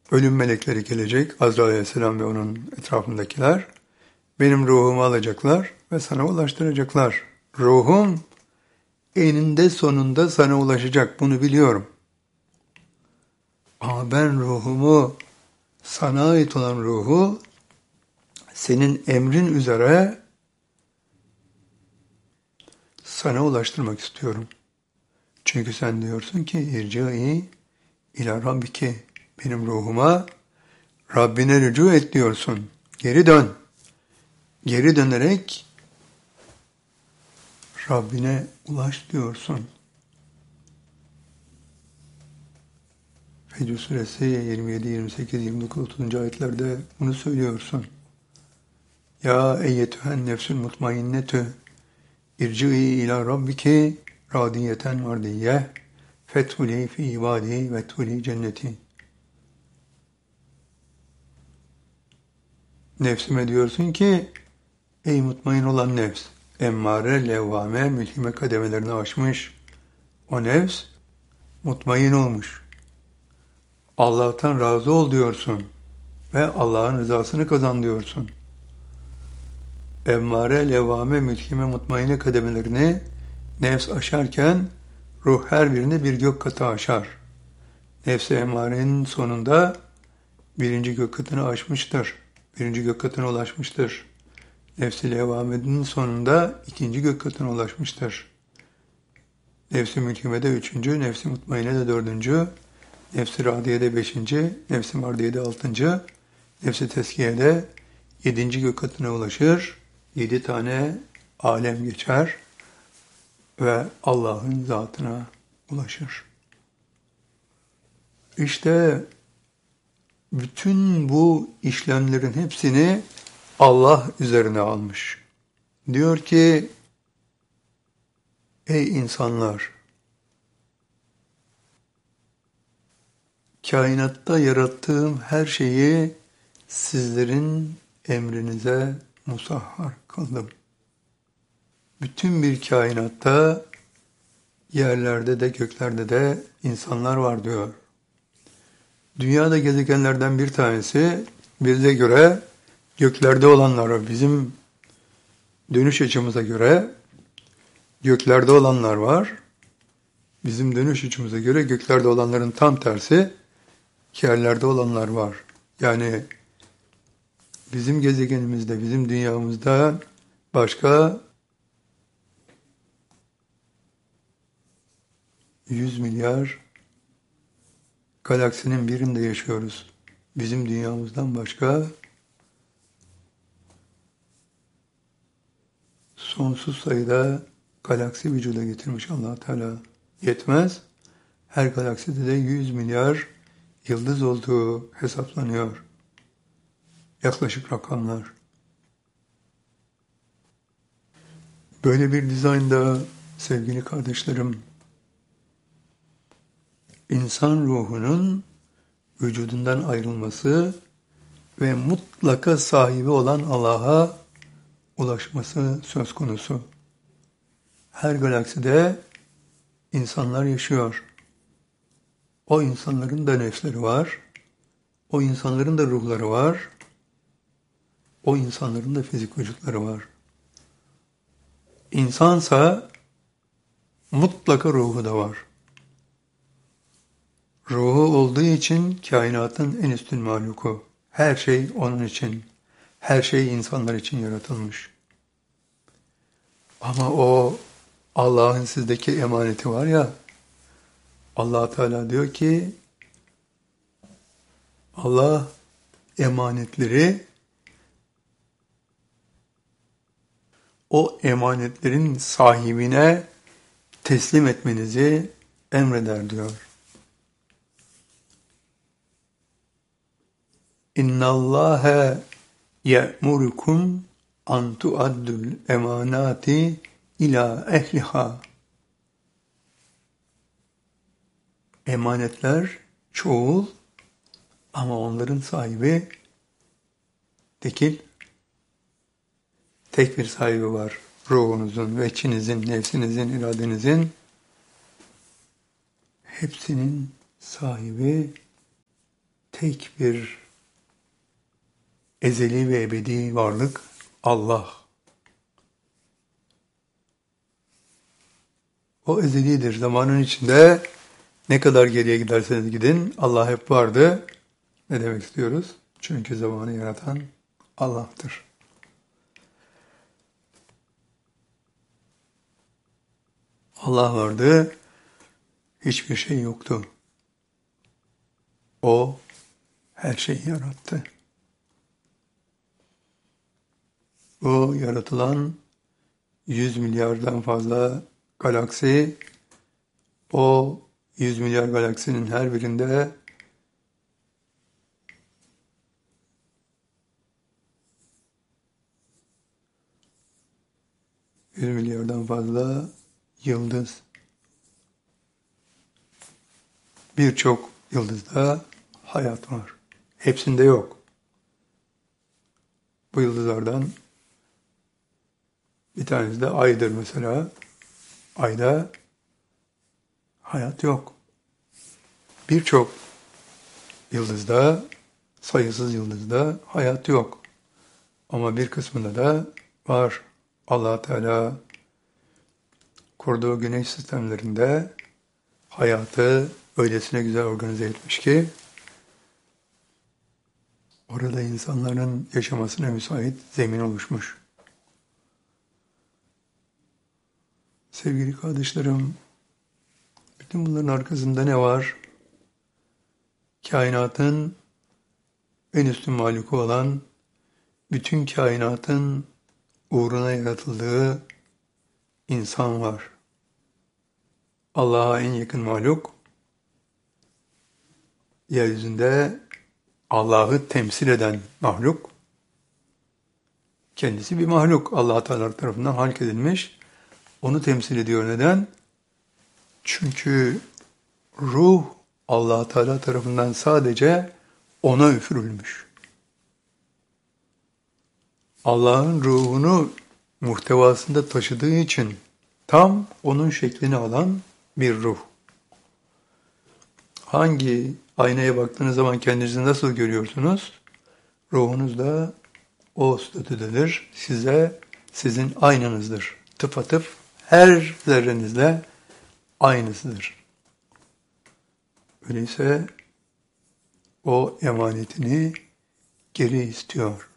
Ölüm melekleri gelecek, Azrail Aleyhisselam ve onun etrafındakiler. Benim ruhumu alacaklar ve sana ulaştıracaklar. Ruhum eninde sonunda sana ulaşacak, bunu biliyorum. Ama ben ruhumu, sana ait olan ruhu, senin emrin üzere sana ulaştırmak istiyorum. Çünkü sen diyorsun ki irci'i ila rabbiki, benim ruhuma Rabbine rücu et diyorsun. Geri dön. Geri dönerek Rabbine ulaş diyorsun. Fecr suresi 27, 28, 29, 30. ayetlerde bunu söylüyorsun. Ya eyyetühen nefsül mutmainnetü irci'i ila rabbiki radiyeten mardiyyeh fethuli fi ibadi veethuli cenneti. Nefsime diyorsun ki ey mutmain olan nefs, emmare, levvame, mülhime kademelerini aşmış o nefs mutmain olmuş. Allah'tan razı ol diyorsun ve Allah'ın rızasını kazan diyorsun. Emmare, levvame, mülhime, mutmaine kademelerini nefs aşarken ruh her birini bir gök katı aşar. Nefs-i emmarenin sonunda birinci gök katını aşmıştır. Birinci gök katına ulaşmıştır. Nefs-i levvamenin sonunda ikinci gök katına ulaşmıştır. Nefs-i mülhimede üçüncü, nefs-i mutmaine de dördüncü, nefs-i radiyede beşinci, nefs-i mardiyede altıncı, nefs-i teskiyede yedinci gök katına ulaşır. 7 tane alem geçer ve Allah'ın zatına ulaşır. İşte bütün bu işlemlerin hepsini Allah üzerine almış. Diyor ki, ey insanlar, kainatta yarattığım her şeyi sizlerin emrinize musahhar kıldım. Bütün bir kainatta, yerlerde de göklerde de insanlar var diyor. Dünyada gezegenlerden bir tanesi, bize göre göklerde olanlar var. Bizim dönüş açımıza göre göklerde olanlar var. Bizim dönüş açımıza göre göklerde olanların tam tersi, yerlerde olanlar var. Yani bizim gezegenimizde, bizim dünyamızda başka 100 milyar galaksinin birinde yaşıyoruz. Bizim dünyamızdan başka sonsuz sayıda galaksi vücuda getirmiş Allah Teala. Yetmez. Her galakside de 100 milyar yıldız olduğu hesaplanıyor. Yaklaşık rakamlar. Böyle bir dizaynda sevgili kardeşlerim, insan ruhunun vücudundan ayrılması ve mutlaka sahibi olan Allah'a ulaşması söz konusu. Her galakside insanlar yaşıyor. O insanların da nefsleri var. O insanların da ruhları var. O insanların da fizik vücutları var. İnsansa mutlaka ruhu da var. Ruhu olduğu için kainatın en üstün mahluku. Her şey onun için. Her şey insanlar için yaratılmış. Ama o Allah'ın sizdeki emaneti var ya, Allah Teala diyor ki, Allah emanetleri o emanetlerin sahibine teslim etmenizi emreder diyor. İnna Allaha ye'murukum an tu'addul emanati ila ehliha. Emanetler çoğul ama onların sahibi tekil, tek bir sahibi var. Ruhunuzun, ve içinizin, nefsinizin, iradenizin hepsinin sahibi tek bir ezeli ve ebedi varlık Allah. O ezelidir. Zamanın içinde ne kadar geriye giderseniz gidin Allah hep vardı. Ne demek istiyoruz? Çünkü zamanı yaratan Allah'tır. Allah vardı, hiçbir şey yoktu. O her şeyi yarattı. O yaratılan 100 milyardan fazla galaksi, o 100 milyar galaksinin her birinde milyardan fazla yıldız. Birçok yıldızda hayat var. Hepsinde yok. Bu yıldızlardan bir tanesi de Ay'dır mesela. Ay'da hayat yok. Birçok yıldızda, sayısız yıldızda hayat yok. Ama bir kısmında da var. Allah Teala kurduğu güneş sistemlerinde hayatı öylesine güzel organize etmiş ki orada insanların yaşamasına müsait zemin oluşmuş. Sevgili kardeşlerim, bütün bunların arkasında ne var? Kainatın en üstün mahluku olan, bütün kainatın uğruna yaratıldığı insan var. Allah'a en yakın mahluk, yeryüzünde Allah'ı temsil eden mahluk, kendisi bir mahluk. Allah Teala tarafından halk edilmiş, onu temsil ediyor. Neden? Çünkü ruh Allah Teala tarafından sadece ona üfürülmüş. Allah'ın ruhunu muhtevasında taşıdığı için tam onun şeklini alan bir ruh. Hangi aynaya baktığınız zaman kendinizi nasıl görüyorsunuz? Ruhunuz da o statüdedir. Sizin aynanızdır. Tıpatıp her zerrenizle aynısıdır. Öyleyse o emanetini geri istiyor.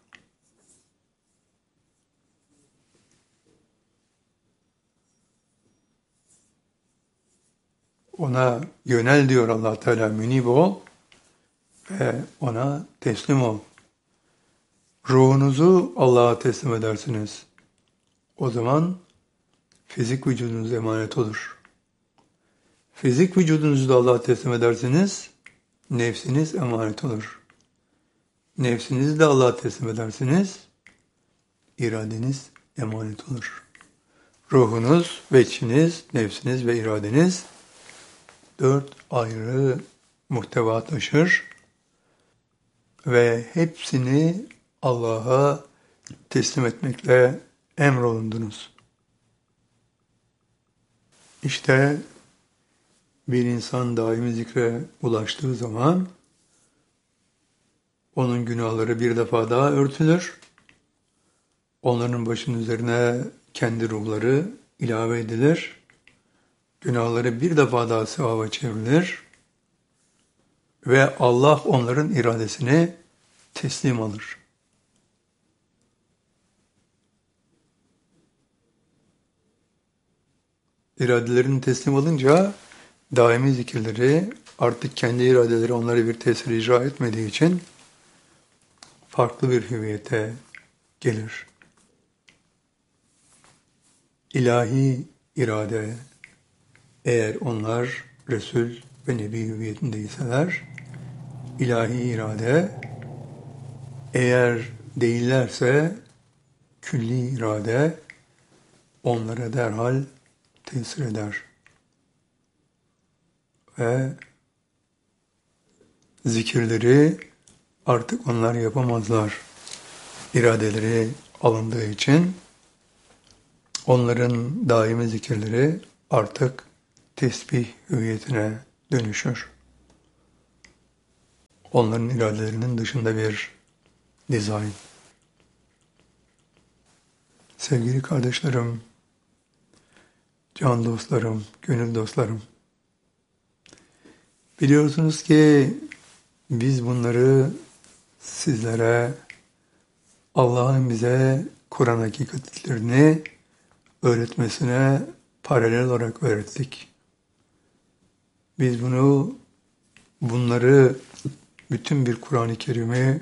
Ona yönel diyor Allah Teala, münib ol ve ona teslim ol. Ruhunuzu Allah'a teslim edersiniz. O zaman fizik vücudunuz emanet olur. Fizik vücudunuzu da Allah'a teslim edersiniz, nefsiniz emanet olur. Nefsinizi de Allah'a teslim edersiniz, iradeniz emanet olur. Ruhunuz, veçhiniz, nefsiniz ve iradeniz 4 ayrı muhteva taşır ve hepsini Allah'a teslim etmekle emrolundunuz. İşte bir insan daimi zikre ulaştığı zaman onun günahları bir defa daha örtülür. Onların başının üzerine kendi ruhları ilave edilir. Günahları bir defa daha sevaba çevrilir. Ve Allah onların iradesini teslim alır. İradelerini teslim alınca daimi zikirleri artık kendi iradeleri onlara bir tesir icra etmediği için farklı bir hüviyete gelir. İlahi irade, eğer onlar Resul ve Nebi hüviyetindeyseler, ilahi irade, eğer değillerse külli irade onlara derhal tesir eder. Ve zikirleri artık onlar yapamazlar. İradeleri alındığı için onların daimi zikirleri artık tesbih hüviyetine dönüşür. onların iradelerinin dışında bir dizayn. Sevgili kardeşlerim, can dostlarım, gönül dostlarım, biliyorsunuz ki biz bunları sizlere Allah'ın bize Kur'an hakikatlerini öğretmesine paralel olarak öğrettik. Biz bunları bütün bir Kur'an-ı Kerim'i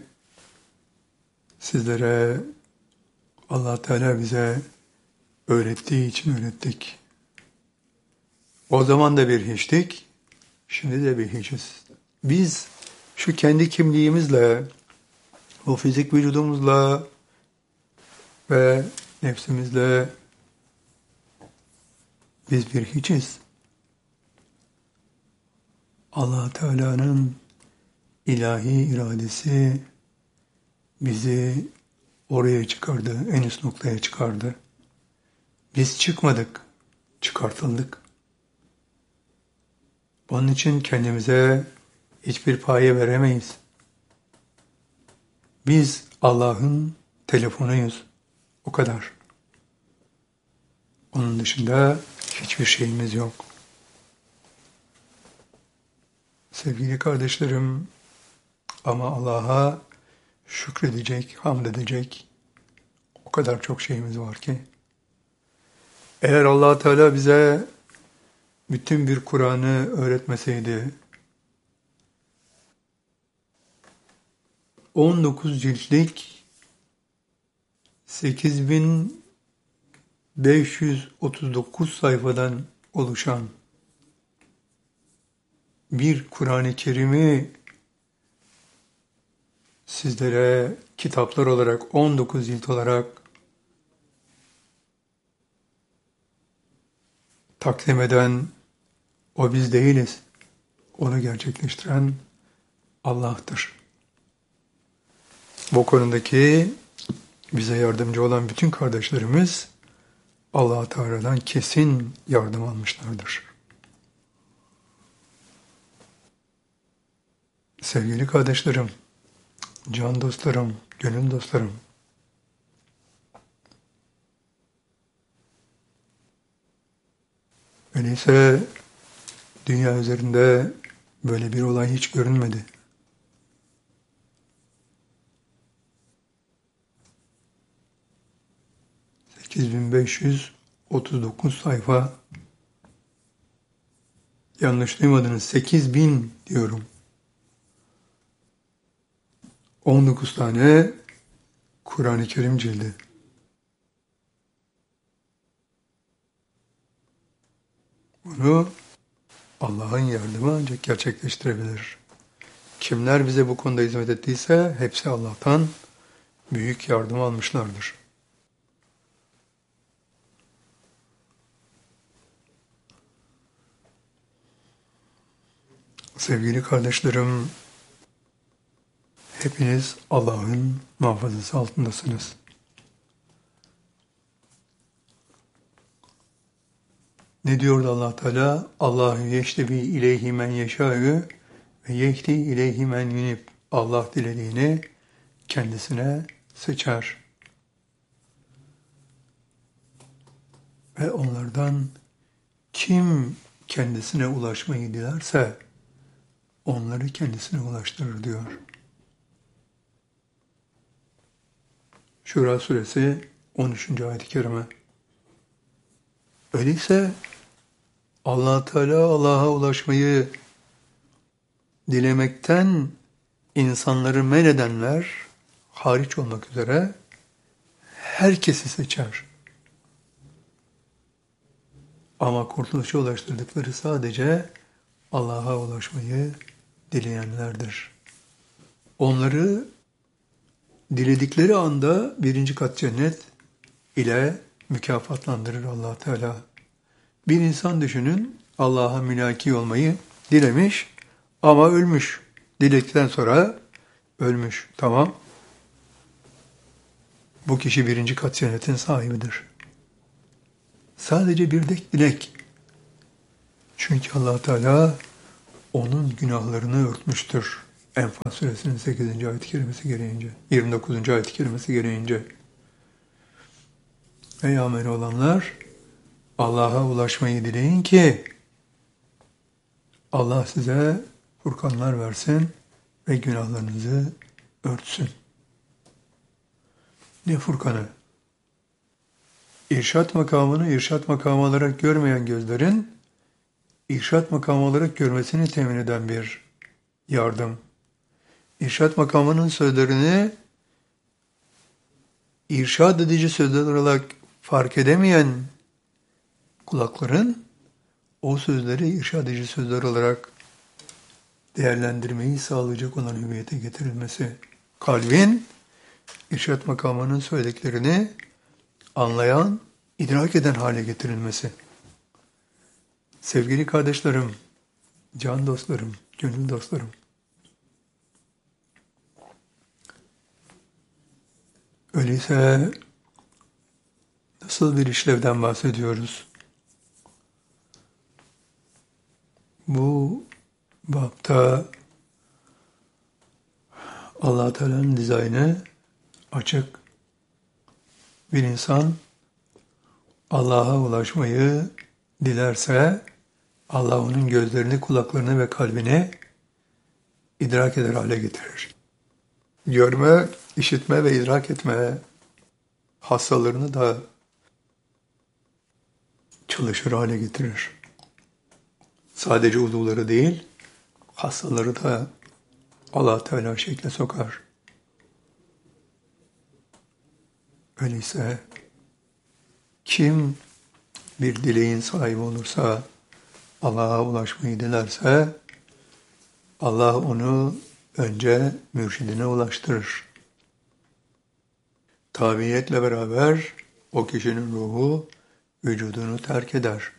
sizlere Allah Teala bize öğrettiği için öğrettik. O zaman da bir hiçtik, şimdi de bir hiçiz. Biz şu kendi kimliğimizle, o fizik vücudumuzla ve nefsimizle biz bir hiçiz. Allah Teala'nın ilahi iradesi bizi oraya çıkardı, en üst noktaya çıkardı. Biz çıkmadık, çıkartıldık. Onun için kendimize hiçbir paye veremeyiz. Biz Allah'ın telefonuyuz. O kadar. Onun dışında hiçbir şeyimiz yok. Sevgili kardeşlerim, ama Allah'a şükredecek, hamd edecek o kadar çok şeyimiz var ki. Eğer Allah Teala bize bütün bir Kur'an'ı öğretmeseydi, 19 ciltlik 8539 sayfadan oluşan bir Kur'an-ı Kerim'i sizlere kitaplar olarak 19 cilt olarak takdim eden o biz değiliz. Onu gerçekleştiren Allah'tır. Bu konudaki bize yardımcı olan bütün kardeşlerimiz Allah Teala'dan kesin yardım almışlardır. Sevgili kardeşlerim, can dostlarım, gönül dostlarım, öyleyse dünya üzerinde böyle bir olay hiç görünmedi. ...8539 sayfa... ...yanlış duymadınız, 8000 diyorum. 19 tane Kur'an-ı Kerim cildi. Bunu Allah'ın yardımı ancak gerçekleştirebilir. Kimler bize bu konuda hizmet ettiyse hepsi Allah'tan büyük yardım almışlardır. Sevgili kardeşlerim, hepiniz Allah'ın muhafazası altındasınız. Ne diyordu Allah Teala? Allahu yeştebi ileyhi men yeşâ'ü ve yehdi ileyhi men yunib. Allah dilediğini kendisine seçer. Ve onlardan kim kendisine ulaşmayı dilerse onları kendisine ulaştırır diyor. Şura suresi 13. ayet-i kerime. Öyleyse Allah Teala Allah'a ulaşmayı dilemekten insanları men edenler hariç olmak üzere herkesi seçer. Ama kurtuluşa ulaştırdıkları sadece Allah'a ulaşmayı dileyenlerdir. Onları diledikleri anda 1. kat cennet ile mükafatlandırır Allah Teala. Bir insan düşünün, Allah'a mülaki olmayı dilemiş ama ölmüş. Diledikten sonra ölmüş. Tamam. Bu kişi 1. kat cennetin sahibidir. Sadece bir dilek. Çünkü Allah Teala onun günahlarını örtmüştür. Enfal suresinin 8. ayet-i kerimesi gereğince, 29. ayet-i kerimesi gereğince. Ey ameli olanlar, Allah'a ulaşmayı dileyin ki Allah size furkanlar versin ve günahlarınızı örtsün. Ne furkanı? İrşat makamını irşat makamı olarak görmeyen gözlerin irşat makamı olarak görmesini temin eden bir yardım. İrşat makamının sözlerini irşad edici sözler olarak fark edemeyen kulakların o sözleri irşad edici sözler olarak değerlendirmeyi sağlayacak olan hüviyete getirilmesi. Kalbin irşat makamının söylediklerini anlayan, idrak eden hale getirilmesi. Sevgili kardeşlerim, can dostlarım, gönül dostlarım, öyleyse nasıl bir işlevden bahsediyoruz? Bu bapta Allah Teala'nın dizaynı açık. Bir insan Allah'a ulaşmayı dilerse Allah onun gözlerini, kulaklarını ve kalbini idrak eder hale getirir. Görme, işitme ve idrak etme hassalarını da çalışır hale getirir. Sadece uzuvları değil, hassaları da Allah Teala şekle sokar. Öyleyse kim bir dileğin sahibi olursa, Allah'a ulaşmayı dilerse, Allah onu önce mürşidine ulaştırır. Tabiiyetle beraber o kişinin ruhu vücudunu terk eder.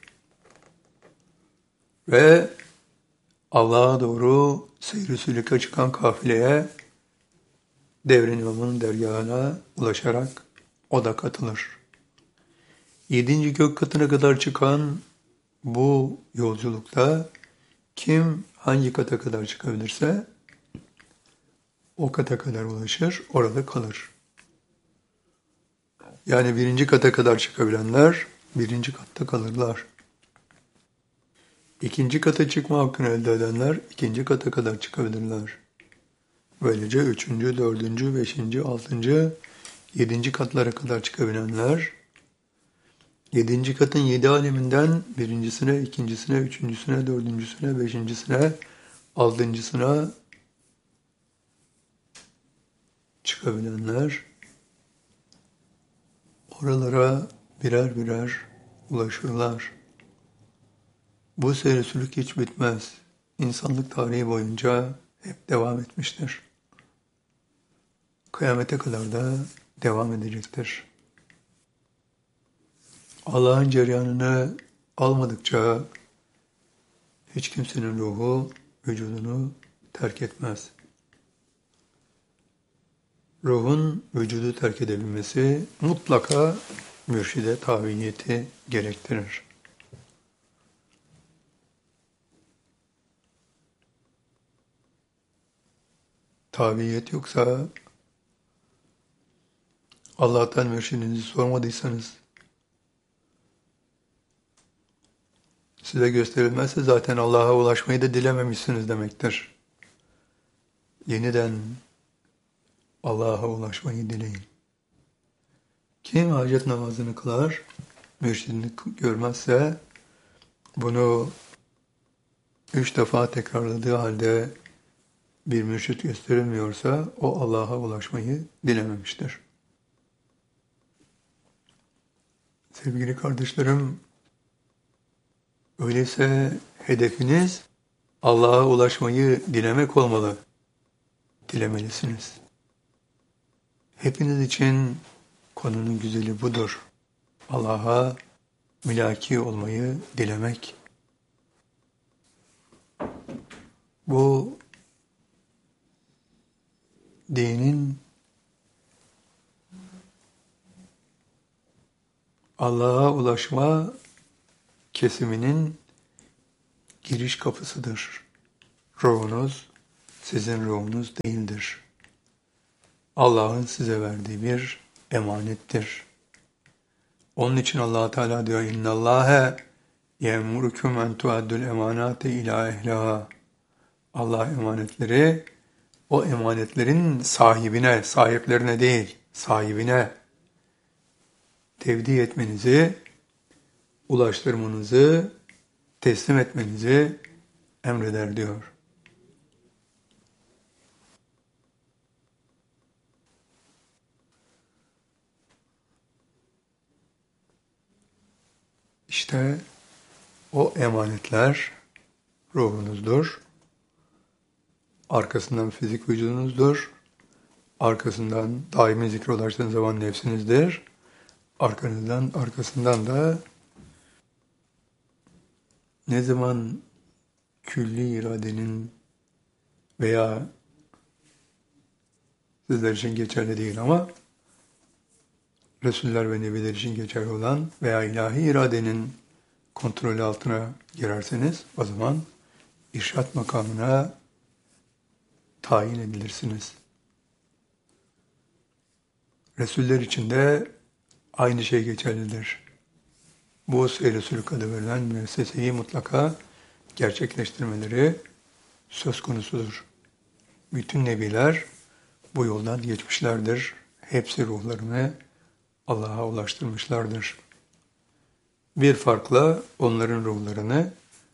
Ve Allah'a doğru seyri sülüke çıkan kafileye devrin yolunun dergahına ulaşarak o da katılır. 7. gök katına kadar çıkan bu yolculukta kim hangi kata kadar çıkabilirse o kata kadar ulaşır, orada kalır. Yani 1. kata kadar çıkabilenler 1. katta kalırlar. 2. kata çıkma hakkını elde edenler 2. kata kadar çıkabilirler. Böylece 3., 4., 5., 6., 7. katlara kadar çıkabilenler 7. katın 7 aleminden 1.'sine, 2.'sine, 3.'sine, 4.'sine, 5.'sine, 6.'sına çıkabilenler oralara birer birer ulaşırlar. Bu seyir-sülük hiç bitmez. İnsanlık tarihi boyunca hep devam etmiştir. Kıyamete kadar da devam edecektir. Allah'ın cereyanını almadıkça hiç kimsenin ruhu vücudunu terk etmez. Ruhun vücudu terk edebilmesi mutlaka mürşide tabiiyeti gerektirir. Tabiiyet yoksa Allah'tan mürşidinizi sormadıysanız size gösterilmezse zaten Allah'a ulaşmayı da dilememişsiniz demektir. Yeniden Allah'a ulaşmayı dileyin. Kim hacet namazını kılar, mürşidini görmezse bunu 3 defa tekrarladığı halde bir mürşid gösterilmiyorsa o Allah'a ulaşmayı dilememiştir. Sevgili kardeşlerim, öyleyse hedefiniz Allah'a ulaşmayı dilemek olmalı. Dilemelisiniz. Hepiniz için konunun güzeli budur. Allah'a mülaki olmayı dilemek. Bu dinin Allah'a ulaşma kesiminin giriş kapısıdır. Ruhunuz sizin ruhunuz değildir. Allah'ın size verdiği bir emanettir. Onun için Allah Teala diyor: İnnallâhe ye'murukum en tuaddul emanati ila ehliha. Allah emanetleri o emanetlerin sahibine, sahiplerine değil, sahibine tevdi etmenizi, ulaştırmanızı, teslim etmenizi emreder diyor. İşte o emanetler ruhunuzdur, arkasından fizik vücudunuzdur, arkasından daimi zikre ulaştığınız zaman nefsinizdir, arkasından da ne zaman külli iradenin veya sizler için geçerli değil ama Resuller ve Nebiler için geçerli olan veya ilahi iradenin kontrolü altına girerseniz o zaman irşat makamına tayin edilirsiniz. Resuller için de aynı şey geçerlidir. Bu seyr-i sülük adı verilen müesseseyi mutlaka gerçekleştirmeleri söz konusudur. Bütün nebiler bu yoldan geçmişlerdir. Hepsi ruhlarını Allah'a ulaştırmışlardır. Bir farkla onların ruhlarını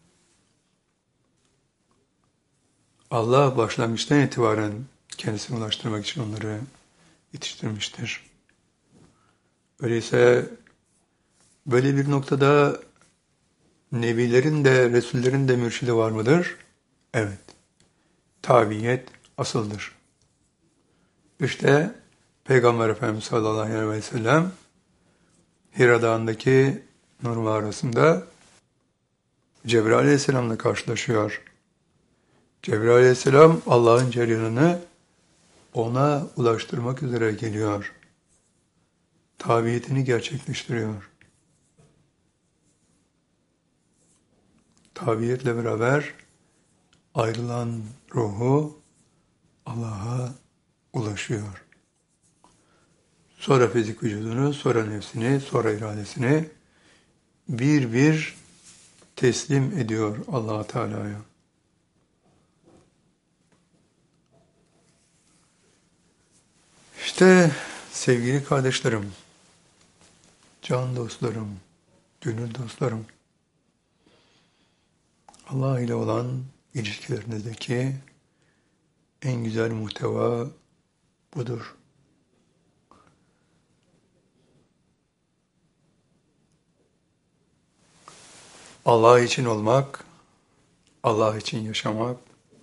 Allah başlangıçtan itibaren kendisine ulaştırmak için onları yetiştirmiştir. Öyleyse böyle bir noktada nebilerin de resullerin de mürşidi var mıdır? Evet. Tabiyet asıldır. İşte Peygamber Efendimiz sallallahu aleyhi ve sellem Hira Dağı'ndaki Nur mağarasında Cebrail aleyhisselamla karşılaşıyor. Cebrail aleyhisselam Allah'ın cereyanını ona ulaştırmak üzere geliyor. Tabiyetini gerçekleştiriyor. Tabiyetle beraber ayrılan ruhu Allah'a ulaşıyor. Sonra fizik vücudunu, sonra nefsini, sonra iradesini bir bir teslim ediyor Allah Teala'ya. İşte sevgili kardeşlerim, can dostlarım, gönül dostlarım, Allah ile olan ilişkilerinizdeki en güzel muhteva budur. Allah için olmak, Allah için yaşamak,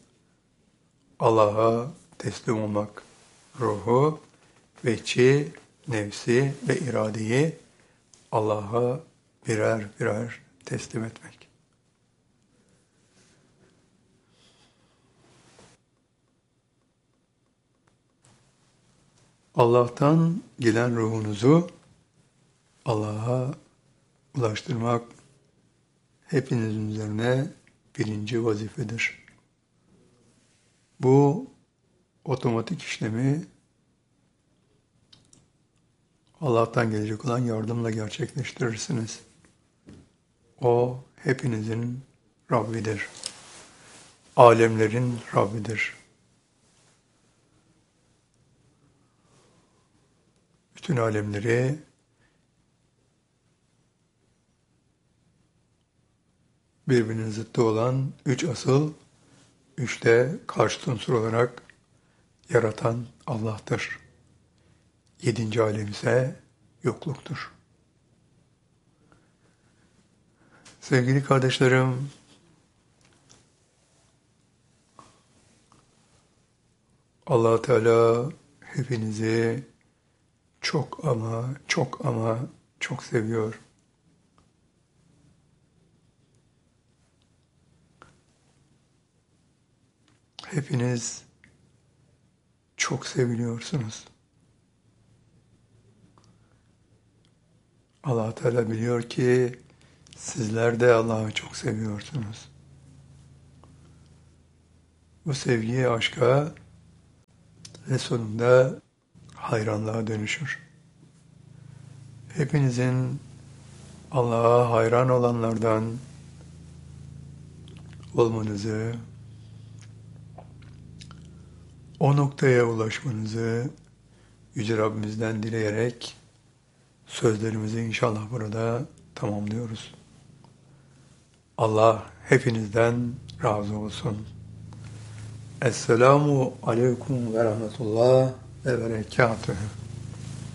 Allah'a teslim olmak, ruhu, vehçi, nefsi ve iradeyi Allah'a birer birer teslim etmek. Allah'tan gelen ruhunuzu Allah'a ulaştırmak hepinizin üzerine birinci vazifedir. Bu otomatik işlemi Allah'tan gelecek olan yardımla gerçekleştirirsiniz. O hepinizin Rabbidir. Alemlerin Rabbidir. Bütün alemleri birbirinin zıttı olan üç asıl, üç de karşıt unsur olarak yaratan Allah'tır. Yedinci alem ise yokluktur. Sevgili kardeşlerim, Allah Teala hepinizi çok ama çok seviyor. Hepiniz çok seviliyorsunuz. Allah Teala biliyor ki sizler de Allah'ı çok seviyorsunuz. bu sevgiye, aşka ve sonunda hayranlığa dönüşür. Hepinizin Allah'a hayran olanlardan olmanızı, o noktaya ulaşmanızı Yüce Rabbimizden dileyerek sözlerimizi inşallah burada tamamlıyoruz. Allah hepinizden razı olsun. Esselamu aleyküm ve rahmetullah ve berekatuhu.